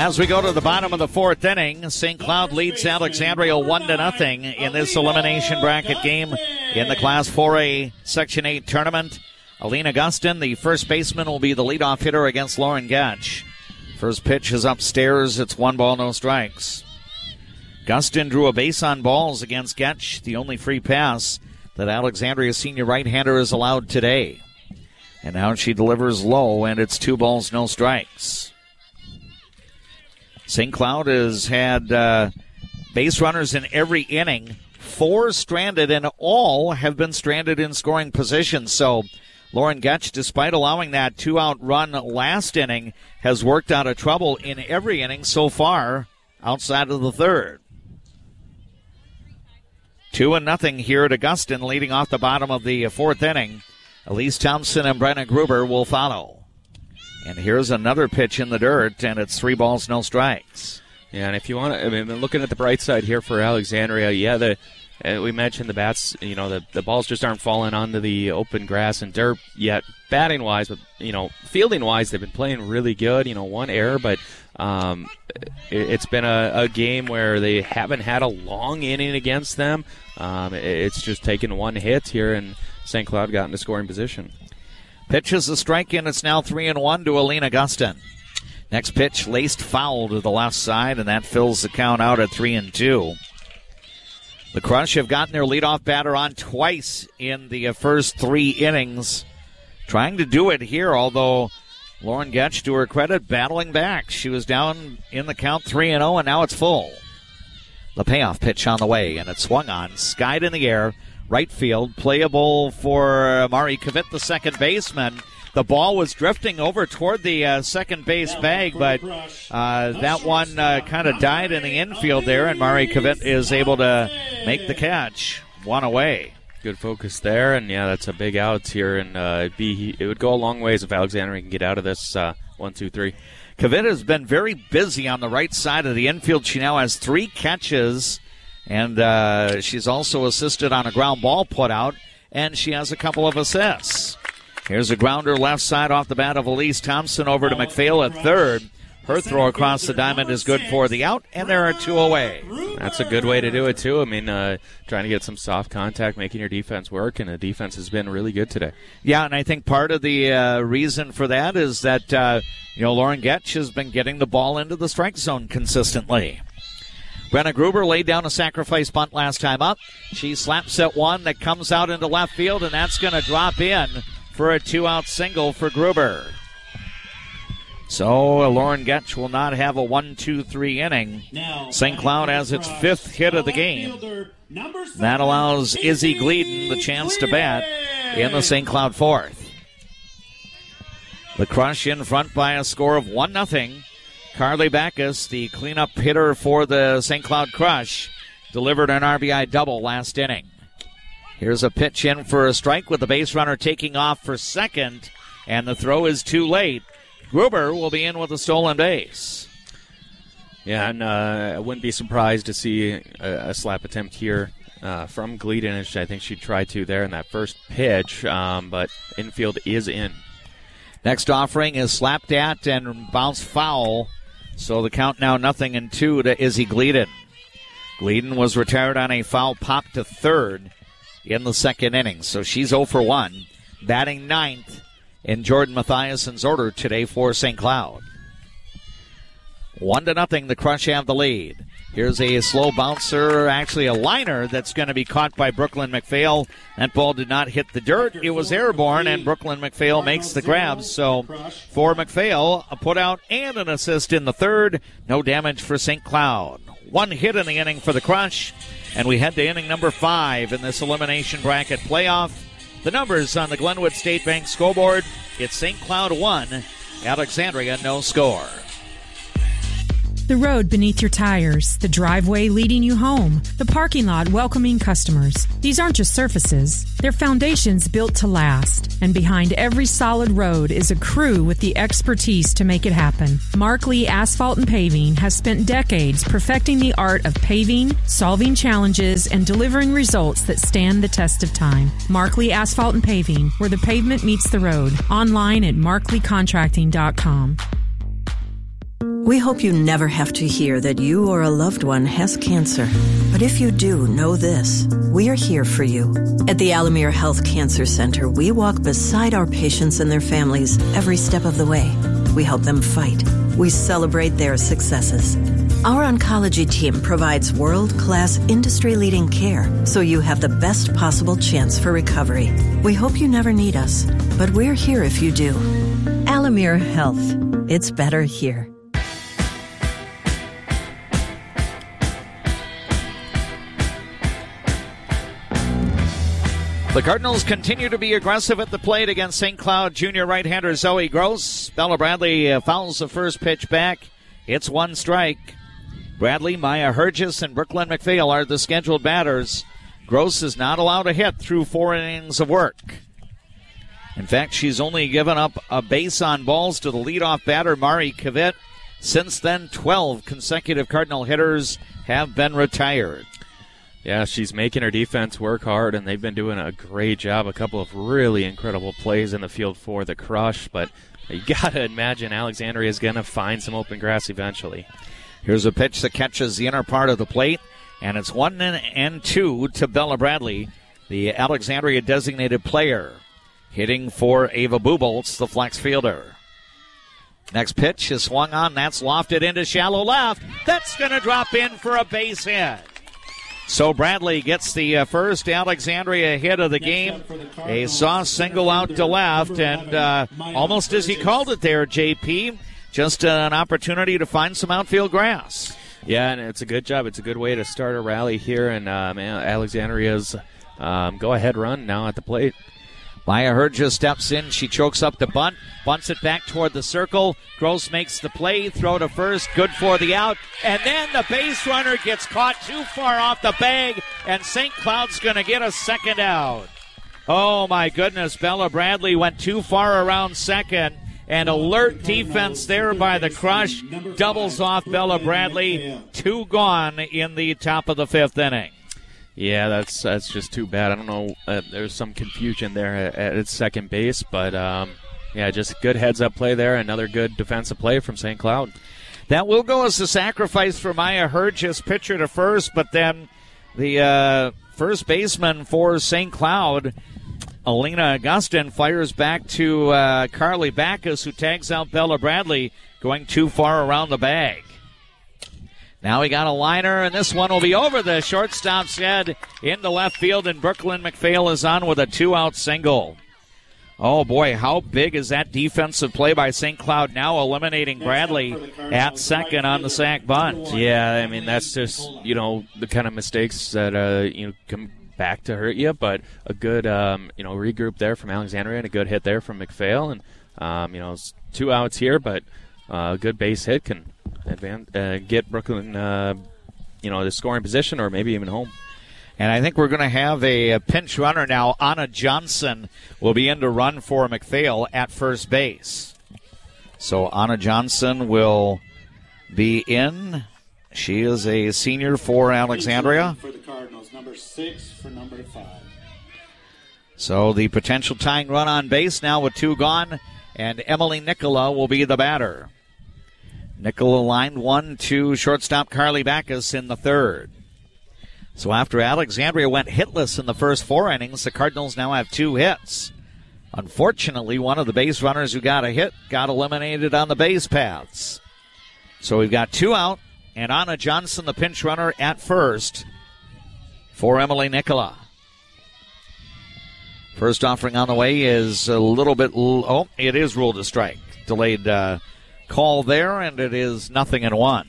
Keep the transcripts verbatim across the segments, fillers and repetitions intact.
As we go to the bottom of the fourth inning, Saint Cloud leads Alexandria one to nothing in this elimination bracket game in the Class four A Section eight tournament. Alina Gustin, the first baseman, will be the leadoff hitter against Lauren Getch. First pitch is upstairs. It's one ball, no strikes. Gustin drew a base on balls against Getch, the only free pass that Alexandria senior right-hander is allowed today. And now she delivers low, and it's two balls, no strikes. Saint Cloud has had uh, base runners in every inning. Four stranded, and all have been stranded in scoring position. So Lauren Getch, despite allowing that two-out run last inning, has worked out of trouble in every inning so far outside of the third. Two and nothing here at Augustin, leading off the bottom of the fourth inning. Elise Thompson and Brenna Gruber will follow. And here's another pitch in the dirt, and it's three balls, no strikes. Yeah, and if you want to, I mean, looking at the bright side here for Alexandria, yeah, the uh, we mentioned the bats, you know, the, the balls just aren't falling onto the open grass and dirt yet, batting-wise, but, you know, fielding-wise, they've been playing really good, you know, one error, but um, it, it's been a, a game where they haven't had a long inning against them. Um, it, it's just taken one hit here, and Saint Cloud got into scoring position. Pitch is a strike in. It's now three and one to Alina Gustin. Next pitch laced foul to the left side, and that fills the count out at three and two. The Crush have gotten their leadoff batter on twice in the first three innings. Trying to do it here, although Lauren Getch, to her credit, battling back. She was down in the count three and oh, and now it's full. The payoff pitch on the way, and it swung on, skied in the air. Right field, playable for Mari Kavit, the second baseman. The ball was drifting over toward the uh, second base bag, but uh, that one uh, kind of died in the infield there, and Mari Kavit is able to make the catch. One away. Good focus there, and yeah, that's a big out here, and uh, it'd be, it would go a long ways if Alexandria can get out of this uh, one, two, three. Kavit has been very busy on the right side of the infield. She now has three catches. And uh, she's also assisted on a ground ball put out, and she has a couple of assists. Here's a grounder left side off the bat of Elise Thompson over to McPhail at third. Her throw across the diamond is good for the out, and there are two away. That's a good way to do it, too. I mean, uh, trying to get some soft contact, making your defense work, and the defense has been really good today. Yeah, and I think part of the uh, reason for that is that, uh, you know, Lauren Getch has been getting the ball into the strike zone consistently. Brenna Gruber laid down a sacrifice bunt last time up. She slaps at one that comes out into left field, and that's going to drop in for a two-out single for Gruber. So uh, Lauren Getch will not have a one two three inning. Saint Cloud has its fifth hit of the game. That allows Izzy Gleeden the chance to bat in the Saint Cloud fourth. The Crush in front by a score of one nothing. Carly Backus, the cleanup hitter for the Saint Cloud Crush, delivered an R B I double last inning. Here's a pitch in for a strike with the base runner taking off for second, and the throw is too late. Gruber will be in with a stolen base. Yeah, and uh, I wouldn't be surprised to see a, a slap attempt here uh, from Gleeden. I think she tried to there in that first pitch, um, but infield is in. Next offering is slapped at and bounced foul. So the count now nothing and two to Izzy Gleeden. Gleeden was retired on a foul pop to third in the second inning. So she's oh for one. Batting ninth in Jordan Mathiason's order today for Saint Cloud. One to nothing, the Crush have the lead. Here's a slow bouncer, actually a liner that's going to be caught by Brooklyn McPhail. That ball did not hit the dirt. It was airborne, and Brooklyn McPhail makes the grab. So for McPhail, a put out and an assist in the third. No damage for Saint Cloud. One hit in the inning for the Crush, and we head to inning number five in this elimination bracket playoff. The numbers on the Glenwood State Bank scoreboard, it's Saint Cloud one, Alexandria no score. The road beneath your tires, the driveway leading you home, the parking lot welcoming customers. These aren't just surfaces. They're foundations built to last. And behind every solid road is a crew with the expertise to make it happen. Mark Lee Asphalt and Paving has spent decades perfecting the art of paving, solving challenges, and delivering results that stand the test of time. Mark Lee Asphalt and Paving, where the pavement meets the road. Online at mark lee contracting dot com. We hope you never have to hear that you or a loved one has cancer. But if you do, know this. We are here for you. At the Alamere Health Cancer Center, we walk beside our patients and their families every step of the way. We help them fight. We celebrate their successes. Our oncology team provides world-class, industry-leading care, so you have the best possible chance for recovery. We hope you never need us, but we're here if you do. Alamere Health. It's better here. The Cardinals continue to be aggressive at the plate against Saint Cloud junior right-hander Zoe Gross. Bella Bradley uh, fouls the first pitch back. It's one strike. Bradley, Maya Hergis, and Brooklyn McPhail are the scheduled batters. Gross is not allowed a hit through four innings of work. In fact, she's only given up a base on balls to the leadoff batter, Mari Kavit. Since then, twelve consecutive Cardinal hitters have been retired. Yeah, she's making her defense work hard, and they've been doing a great job. A couple of really incredible plays in the field for the Crush, but you got to imagine Alexandria is going to find some open grass eventually. Here's a pitch that catches the inner part of the plate, and it's one and two to Bella Bradley, the Alexandria designated player, hitting for Ava Buboltz, the flex fielder. Next pitch is swung on. That's lofted into shallow left. That's going to drop in for a base hit. So Bradley gets the uh, first Alexandria hit of the game. A soft single out to left, and uh, almost as he called it there, J P, just uh, an opportunity to find some outfield grass. Yeah, and it's a good job. It's a good way to start a rally here, and um, Alexandria's um, go-ahead run now at the plate. Maya Hergis steps in. She chokes up the bunt, bunts it back toward the circle. Gross makes the play, throw to first, good for the out. And then the base runner gets caught too far off the bag, and Saint Cloud's going to get a second out. Oh, my goodness. Bella Bradley went too far around second, and alert defense there by the Crush doubles off Bella Bradley. Two gone in the top of the fifth inning. Yeah, that's that's just too bad. I don't know. Uh, there's some confusion there at, at second base, but um, yeah, just good heads-up play there. Another good defensive play from Saint Cloud. That will go as a sacrifice for Maya Hergis, pitcher to first, but then the uh, first baseman for Saint Cloud, Alina Augustin, fires back to uh, Carly Backus, who tags out Bella Bradley, going too far around the bag. Now we got a liner, and this one will be over the shortstop's head into left field, and Brooklyn McPhail is on with a two-out single. Oh, boy, how big is that defensive play by Saint Cloud, now eliminating Bradley at second on the sack bunt. Yeah, I mean, that's just, you know, the kind of mistakes that, uh, you know, come back to hurt you, but a good, um, you know, regroup there from Alexandria and a good hit there from McPhail. And, um, you know, two outs here, but uh, a good base hit can advance, uh, get Brooklyn, uh, you know, the scoring position or maybe even home. And I think we're going to have a, a pinch runner now. Anna Johnson will be in to run for McPhail at first base. So Anna Johnson will be in. She is a senior for Alexandria. For the Cardinals, number six for number five. So the potential tying run on base now with two gone, and Emily Nicola will be the batter. Nicola lined one to shortstop Carly Backus in the third. So after Alexandria went hitless in the first four innings, the Cardinals now have two hits. Unfortunately, one of the base runners who got a hit got eliminated on the base paths. So we've got two out, and Anna Johnson, the pinch runner, at first for Emily Nicola. First offering on the way is a little bit, oh, it is ruled a strike. Delayed uh, call there, and it is nothing in one.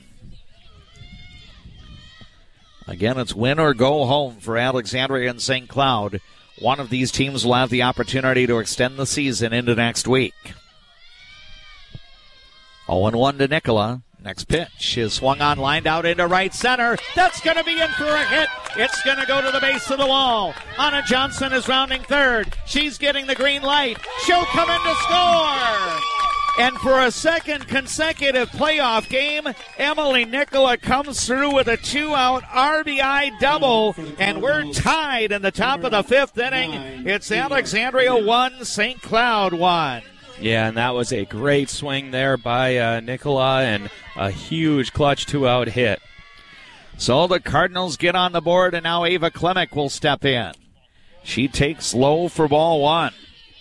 Again, it's win or go home for Alexandria and Saint Cloud. One of these teams will have the opportunity to extend the season into next week. oh and one to Nicola. Next pitch is swung on, lined out into right center. That's going to be in for a hit. It's going to go to the base of the wall. Anna Johnson is rounding third. She's getting the green light. She'll come in to score. And for a second consecutive playoff game, Emily Nicola comes through with a two-out R B I double, and we're tied in the top of the fifth inning. It's Alexandria one, Saint Cloud one. Yeah, and that was a great swing there by uh, Nicola and a huge clutch two-out hit. So the Cardinals get on the board, and now Ava Klemick will step in. She takes low for ball one.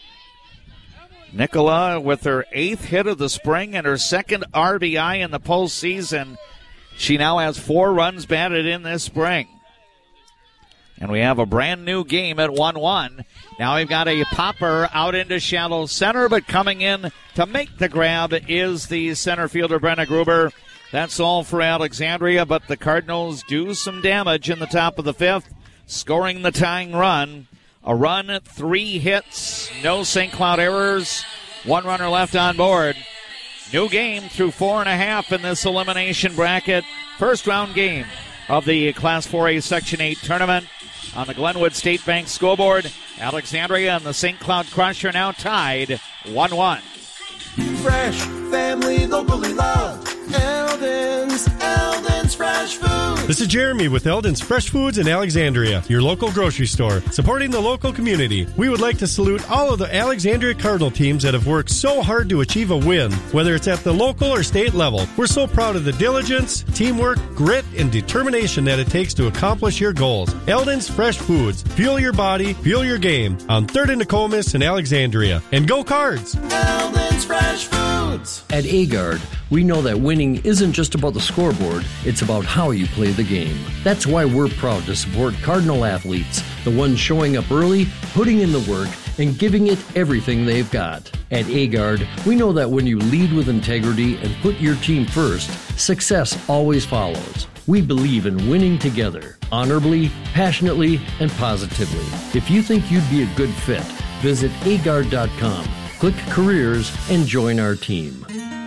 Nicola with her eighth hit of the spring and her second R B I in the postseason. She now has four runs batted in this spring. And we have a brand new game at one one. Now we've got a popper out into shallow center, but coming in to make the grab is the center fielder, Brenna Gruber. That's all for Alexandria, but the Cardinals do some damage in the top of the fifth, scoring the tying run. A run, three hits, no Saint Cloud errors, one runner left on board. New game through four and a half in this elimination bracket. First round game of the Class four A Section eight tournament on the Glenwood State Bank scoreboard. Alexandria and the Saint Cloud Crush are now tied one one. Fresh, family, locally loved. Eldon's, Eldon's Fresh Foods. This is Jeremy with Eldon's Fresh Foods in Alexandria, your local grocery store, supporting the local community. We would like to salute all of the Alexandria Cardinal teams that have worked so hard to achieve a win, whether it's at the local or state level. We're so proud of the diligence, teamwork, grit, and determination that it takes to accomplish your goals. Eldon's Fresh Foods. Fuel your body, fuel your game. On third and Nokomis in Alexandria. And go Cards! Eldon's Fresh Foods. At Agard, we know that winning isn't just about the scoreboard, it's about how you play the game. That's why we're proud to support Cardinal athletes, the ones showing up early, putting in the work, and giving it everything they've got. At Agard, we know that when you lead with integrity and put your team first, success always follows. We believe in winning together, honorably, passionately, and positively. If you think you'd be a good fit, visit agard dot com, click Careers, and join our team.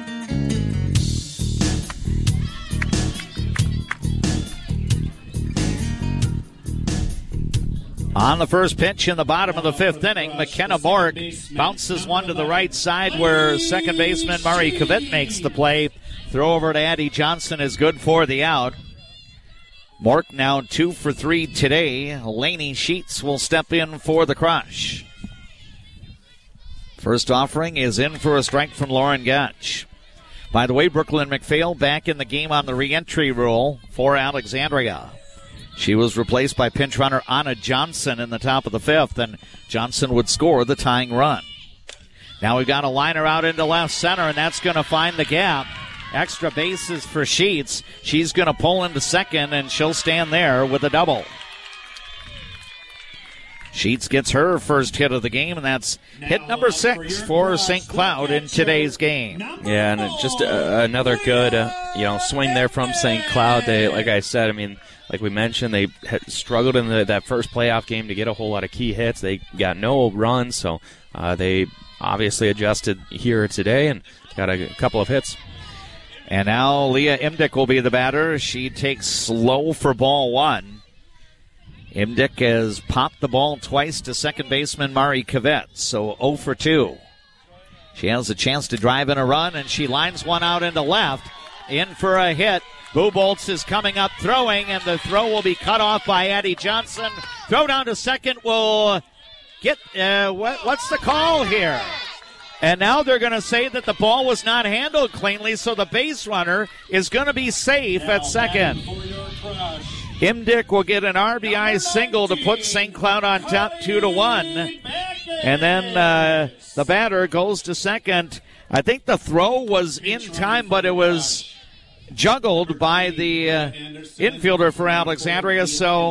On the first pitch in the bottom of the fifth inning, McKenna Mork bounces one to the right side where second baseman Murray Kavit makes the play. Throw over to Addie Johnson is good for the out. Mork now two for three today. Laney Sheets will step in for the Crush. First offering is in for a strike from Lauren Gutch. By the way, Brooklyn McPhail back in the game on the re-entry rule for Alexandria. She was replaced by pinch runner Anna Johnson in the top of the fifth, and Johnson would score the tying run. Now we've got a liner out into left center, and that's going to find the gap. Extra bases for Sheets. She's going to pull into second, and she'll stand there with a double. Sheets gets her first hit of the game, and that's hit number six for Saint Cloud in today's game. Yeah, and just uh, another good, uh, you know, swing there from Saint Cloud. They, like I said, I mean, like we mentioned, they had struggled in the, that first playoff game to get a whole lot of key hits. They got no runs, so uh, they obviously adjusted here today and got a, a couple of hits. And now Leah Imdick will be the batter. She takes slow for ball one. Imdick has popped the ball twice to second baseman Mari Kavett, so oh for two. She has a chance to drive in a run, and she lines one out into left. In for a hit. Buboltz is coming up throwing, and the throw will be cut off by Addie Johnson. Throw down to second will get, uh, what, what's the call here? And now they're going to say that the ball was not handled cleanly, so the base runner is going to be safe at second. Imdick will get an R B I single to put Saint Cloud on top two to one. And then uh, the batter goes to second. I think the throw was in time, but it was juggled by the uh, infielder for Alexandria, so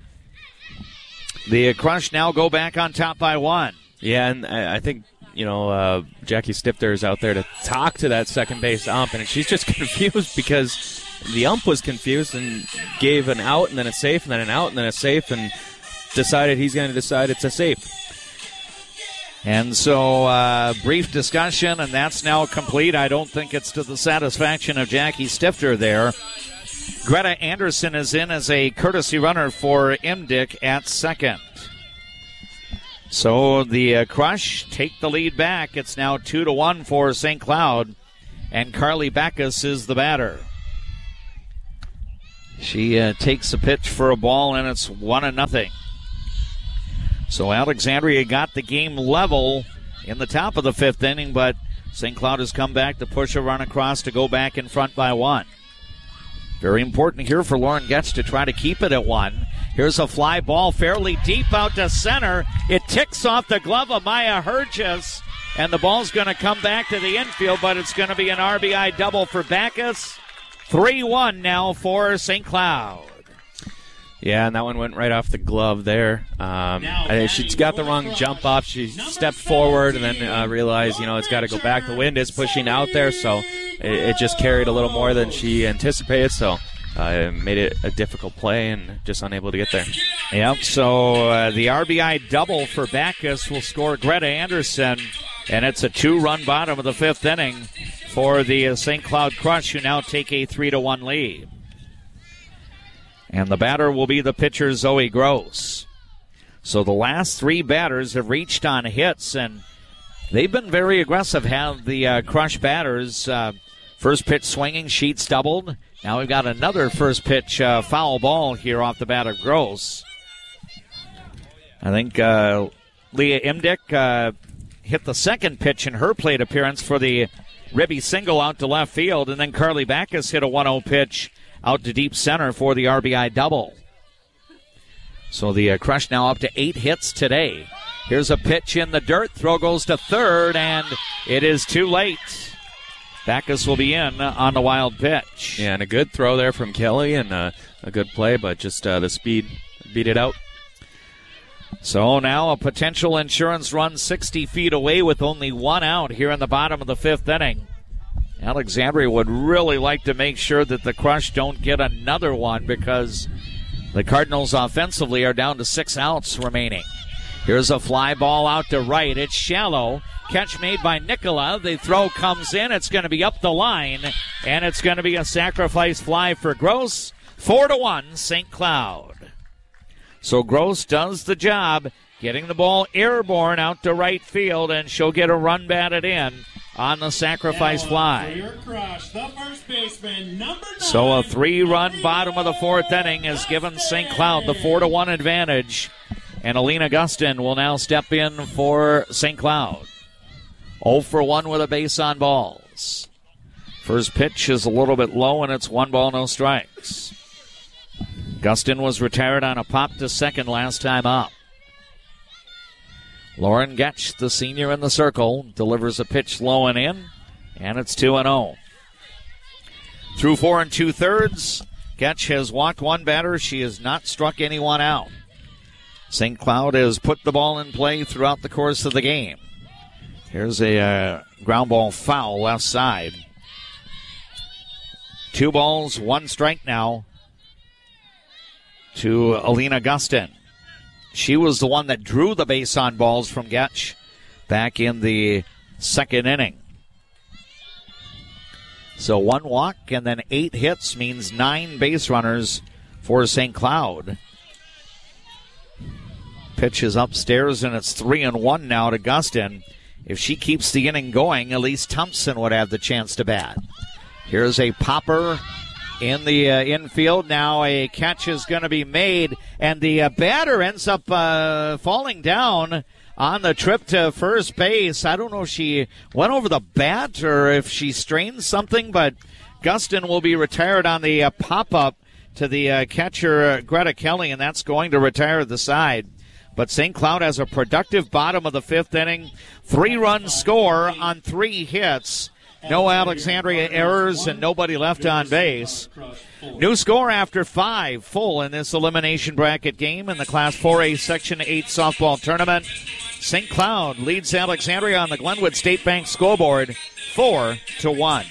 the Crush now go back on top by one. Yeah, and I think, you know, uh, Jackie Stifter is out there to talk to that second base ump, and she's just confused because the ump was confused and gave an out and then a safe and then an out and then a safe and decided he's going to decide it's a safe. And so, uh, brief discussion, and that's now complete. I don't think it's to the satisfaction of Jackie Stifter there. Greta Anderson is in as a courtesy runner for Imdick at second. So the uh, Crush take the lead back. It's now two to one for Saint Cloud, and Carly Backus is the batter. She uh, takes a pitch for a ball, and it's one to nothing. So Alexandria got the game level in the top of the fifth inning, but Saint Cloud has come back to push a run across to go back in front by one. Very important here for Lauren Getch to try to keep it at one. Here's a fly ball fairly deep out to center. It ticks off the glove of Maya Herges, and the ball's going to come back to the infield, but it's going to be an R B I double for Backus. three one now for Saint Cloud. Yeah, and that one went right off the glove there. Um, I, she's got the wrong jump off. She stepped forward and then uh, realized, you know, it's got to go back. The wind is pushing out there, so it, it just carried a little more than she anticipated, so uh, it made it a difficult play and just unable to get there. Yep, so uh, the R B I double for Backus will score Greta Anderson, and it's a two-run bottom of the fifth inning for the uh, Saint Cloud Crush, who now take a three to one lead. And the batter will be the pitcher, Zoe Gross. So the last three batters have reached on hits, and they've been very aggressive, have the uh, Crush batters. Uh, first pitch swinging, Sheets doubled. Now we've got another first pitch uh, foul ball here off the bat of Gross. I think uh, Leah Imdick uh, hit the second pitch in her plate appearance for the ribby single out to left field, and then Carly Backus hit a one oh pitch out to deep center for the R B I double. So the uh, Crush now up to eight hits today. Here's a pitch in the dirt. Throw goes to third, and it is too late. Backus will be in on the wild pitch. Yeah, and a good throw there from Kelly, and uh, a good play, but just uh, the speed beat it out. So now a potential insurance run sixty feet away with only one out here in the bottom of the fifth inning. Alexandria would really like to make sure that the Crush don't get another one, because the Cardinals offensively are down to six outs remaining. Here's a fly ball out to right. It's shallow. Catch made by Nicola. The throw comes in. It's going to be up the line, and it's going to be a sacrifice fly for Gross. Four to one, Saint Cloud. So Gross does the job, getting the ball airborne out to right field, and she'll get a run batted in on the sacrifice fly. So a three-run bottom of the fourth inning has given Saint Cloud the four to one advantage, and Alina Gustin will now step in for Saint Cloud. oh for one with a base on balls. First pitch is a little bit low, and it's one ball, no strikes. Gustin was retired on a pop to second last time up. Lauren Getch, the senior in the circle, delivers a pitch low and in, and it's two and oh. Through four and two-thirds, Getch has walked one batter. She has not struck anyone out. Saint Cloud has put the ball in play throughout the course of the game. Here's a uh, ground ball foul left side. Two balls, one strike now to Alina Gustin. She was the one that drew the base on balls from Getch back in the second inning. So one walk and then eight hits means nine base runners for Saint Cloud. Pitch is upstairs, and it's three and one now to Gustin. If she keeps the inning going, Elise Thompson would have the chance to bat. Here's a popper in the uh, infield. Now a catch is going to be made, and the uh, batter ends up uh, falling down on the trip to first base. I don't know if she went over the bat or if she strained something, but Gustin will be retired on the uh, pop-up to the uh, catcher, uh, Greta Kelly, and that's going to retire the side. But Saint Cloud has a productive bottom of the fifth inning. Three-run score on three hits. No Alexandria errors and nobody left on base. New score after five full in this elimination bracket game in the Class four A Section eight softball tournament. Saint Cloud leads Alexandria on the Glenwood State Bank scoreboard four to one.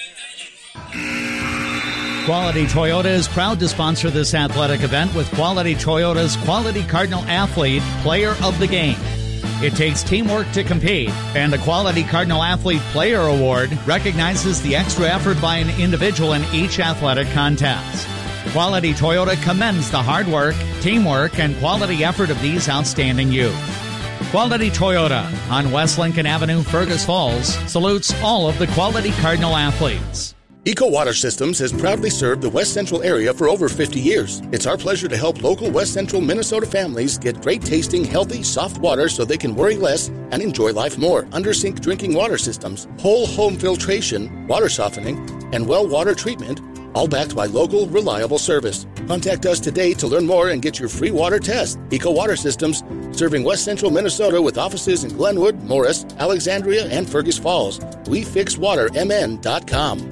Quality Toyota is proud to sponsor this athletic event with Quality Toyota's Quality Cardinal Athlete Player of the Game. It takes teamwork to compete, and the Quality Cardinal Athlete Player Award recognizes the extra effort by an individual in each athletic contest. Quality Toyota commends the hard work, teamwork, and quality effort of these outstanding youth. Quality Toyota on West Lincoln Avenue, Fergus Falls, salutes all of the Quality Cardinal athletes. Eco Water Systems has proudly served the West Central area for over fifty years. It's our pleasure to help local West Central Minnesota families get great tasting, healthy, soft water so they can worry less and enjoy life more. Under sink drinking water systems, whole home filtration, water softening, and well water treatment, all backed by local, reliable service. Contact us today to learn more and get your free water test. Eco Water Systems, serving West Central Minnesota with offices in Glenwood, Morris, Alexandria, and Fergus Falls. We Fix Water M N dot com.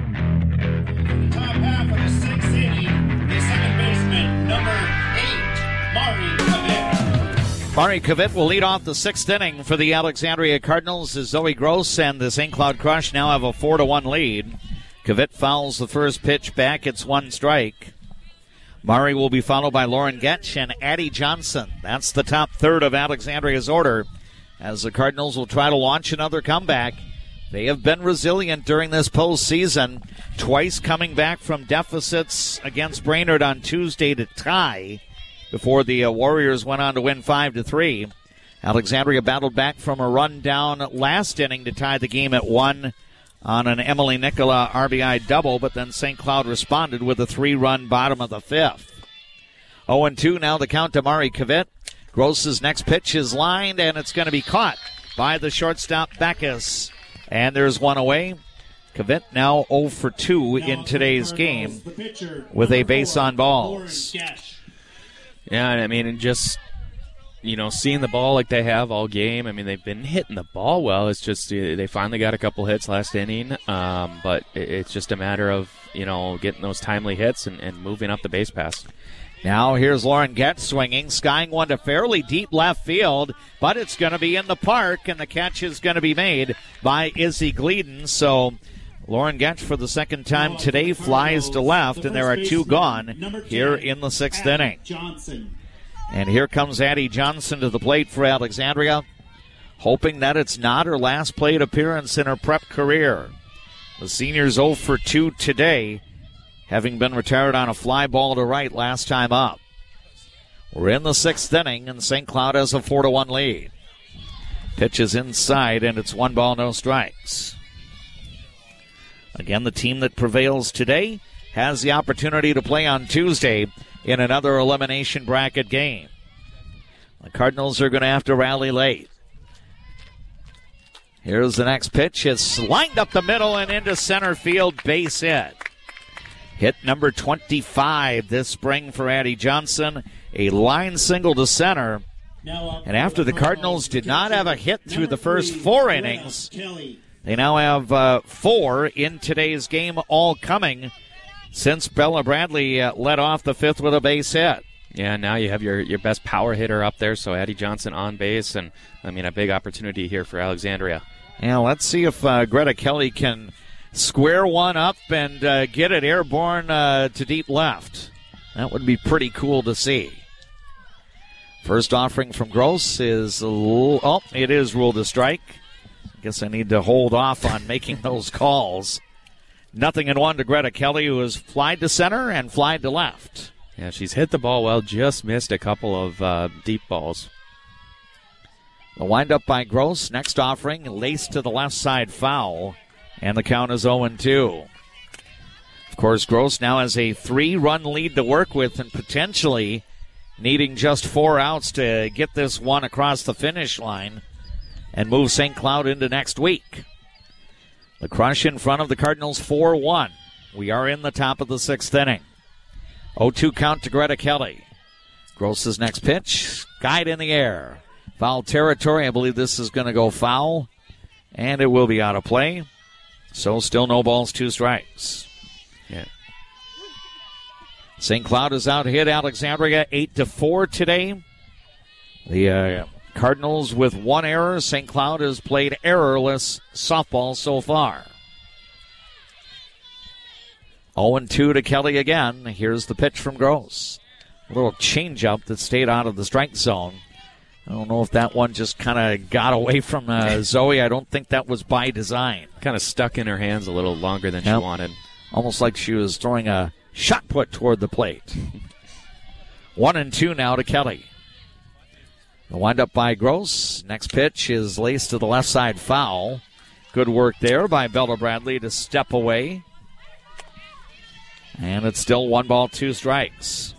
Top half of the sixth inning, the second baseman, number eight, Mari Kavit. Mari Kavit will lead off the sixth inning for the Alexandria Cardinals as Zoe Gross and the Saint Cloud Crush now have a four to one lead. Kavit fouls the first pitch back. It's one strike. Mari will be followed by Lauren Getch and Addie Johnson. That's the top third of Alexandria's order as the Cardinals will try to launch another comeback. They have been resilient during this postseason, twice coming back from deficits against Brainerd on Tuesday to tie before the uh, Warriors went on to win five to three. Alexandria battled back from a run down last inning to tie the game at one on an Emily Nicola R B I double, but then Saint Cloud responded with a three-run bottom of the fifth. oh and two now the count to Mari Kavit. Gross's next pitch is lined, and it's going to be caught by the shortstop Backus. And there's one away. Kavit now oh for two in today's game with a base on balls. Yeah, I mean, and just, you know, seeing the ball like they have all game. I mean, they've been hitting the ball well. It's just uh, they finally got a couple hits last inning, um, but it's just a matter of, you know, getting those timely hits and, and moving up the base pass. Now here's Lauren Getz swinging, skying one to fairly deep left field, but it's going to be in the park, and the catch is going to be made by Izzy Gleeden. So Lauren Getz, for the second time today, flies to left, and there are two gone here in the sixth inning. And here comes Addie Johnson to the plate for Alexandria, hoping that it's not her last plate appearance in her prep career. The senior's oh for two today, having been retired on a fly ball to right last time up. We're in the sixth inning, and Saint Cloud has a four to one lead. Pitch is inside, and it's one ball, no strikes. Again, the team that prevails today has the opportunity to play on Tuesday in another elimination bracket game. The Cardinals are going to have to rally late. Here's the next pitch. It's lined up the middle and into center field, base hit. Hit number twenty-five this spring for Addie Johnson. A line single to center. And after the Cardinals did not have a hit through the first four innings, they now have uh, four in today's game, all coming since Bella Bradley uh, led off the fifth with a base hit. Yeah, now you have your, your best power hitter up there, so Addie Johnson on base, and, I mean, a big opportunity here for Alexandria. Yeah, let's see if uh, Greta Kelly can square one up and uh, get it airborne uh, to deep left. That would be pretty cool to see. First offering from Gross is, a little, oh, it is ruled a strike. I guess I need to hold off on making those calls. Nothing in one to Greta Kelly, who has flied to center and flied to left. Yeah, she's hit the ball well, just missed a couple of uh, deep balls. The windup by Gross. Next offering, laced to the left side foul. And the count is oh and two. Of course, Gross now has a three-run lead to work with and potentially needing just four outs to get this one across the finish line and move Saint Cloud into next week. The Crush in front of the Cardinals four one. We are in the top of the sixth inning. oh two count to Greta Kelly. Gross's next pitch, guide in the air. Foul territory. I believe this is going to go foul, and it will be out of play. So still no balls, two strikes. Yeah. Saint Cloud is out hit Alexandria eight to four today. The uh, Cardinals with one error. Saint Cloud has played errorless softball so far. oh and two to Kelly again. Here's the pitch from Gross. A little changeup that stayed out of the strike zone. I don't know if that one just kind of got away from uh, Zoe. I don't think that was by design. Kind of stuck in her hands a little longer than yep. she wanted. Almost like she was throwing a shot put toward the plate. One and two now to Kelly. The windup by Gross. Next pitch is laced to the left side foul. Good work there by Bella Bradley to step away. And it's still one ball, two strikes.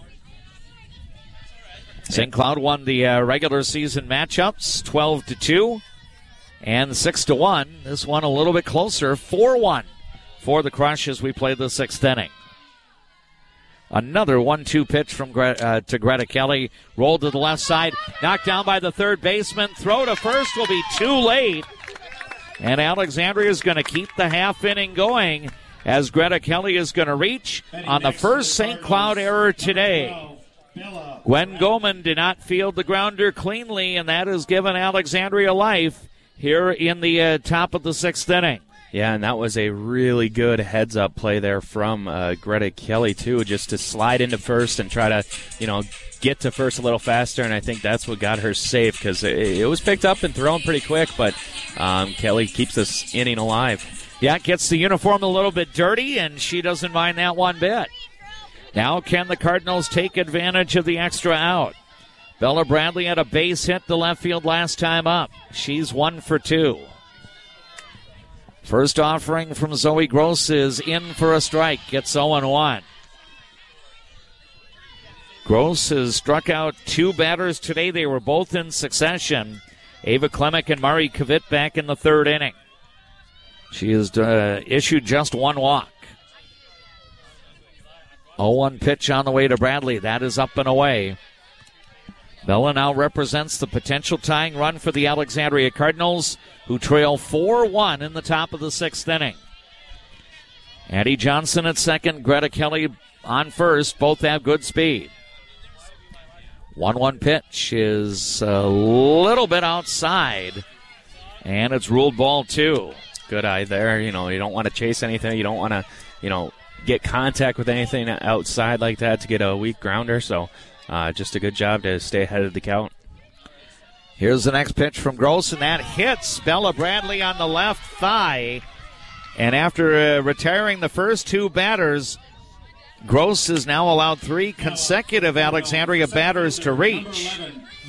Saint Cloud won the uh, regular season matchups twelve to two and six to one. This one a little bit closer, four one for the Crush as we play the sixth inning. Another one two pitch from Gre- uh, to Greta Kelly. Rolled to the left side. Knocked down by the third baseman. Throw to first will be too late. And Alexandria is going to keep the half inning going as Greta Kelly is going to reach on the first Saint Cloud error today. Gwen Goman did not field the grounder cleanly, and that has given Alexandria life here in the uh, top of the sixth inning. Yeah, and that was a really good heads-up play there from uh, Greta Kelly, too, just to slide into first and try to, you know, get to first a little faster, and I think that's what got her safe because it, it was picked up and thrown pretty quick, but um, Kelly keeps this inning alive. Yeah, gets the uniform a little bit dirty, and she doesn't mind that one bit. Now can the Cardinals take advantage of the extra out? Bella Bradley had a base hit to left field last time up. She's one for two. First offering from Zoe Gross is in for a strike. Gets oh one. Gross has struck out two batters today. They were both in succession. Ava Klemek and Mari Kavit back in the third inning. She has uh, issued just one walk. oh one pitch on the way to Bradley. That is up and away. Bella now represents the potential tying run for the Alexandria Cardinals, who trail four one in the top of the sixth inning. Addie Johnson at second, Greta Kelly on first. Both have good speed. one one pitch is a little bit outside, and it's ruled ball two. Good eye there. You know, you don't want to chase anything. You don't want to, you know, get contact with anything outside like that to get a weak grounder. So uh, just a good job to stay ahead of the count. Here's the next pitch from Gross, and that hits Bella Bradley on the left thigh. And after uh, retiring the first two batters, Gross has now allowed three consecutive Alexandria batters to reach.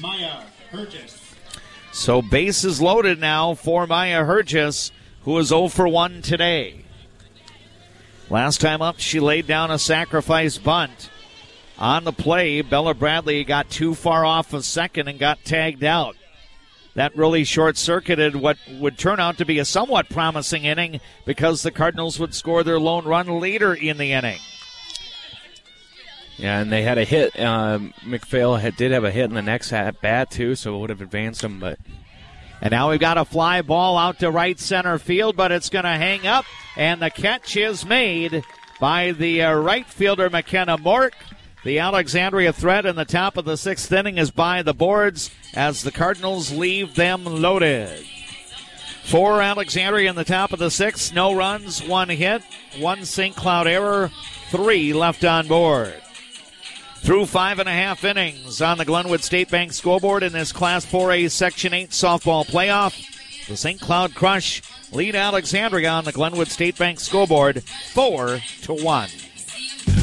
So bases loaded now for Maya Hergis, who is oh for one today. Last time up, she laid down a sacrifice bunt. On the play, Bella Bradley got too far off of second and got tagged out. That really short-circuited what would turn out to be a somewhat promising inning because the Cardinals would score their lone run later in the inning. Yeah, and they had a hit. Um, McPhail had, did have a hit in the next at bat, too, so it would have advanced them. But And now we've got a fly ball out to right center field, but it's going to hang up, and the catch is made by the uh, right fielder, McKenna Mork. The Alexandria threat in the top of the sixth inning is by the boards as the Cardinals leave them loaded. For Alexandria in the top of the sixth, no runs, one hit, one Saint Cloud error, three left on board. Through five and a half innings on the Glenwood State Bank scoreboard in this Class four A Section eight softball playoff, the Saint Cloud Crush lead Alexandria on the Glenwood State Bank scoreboard four to one.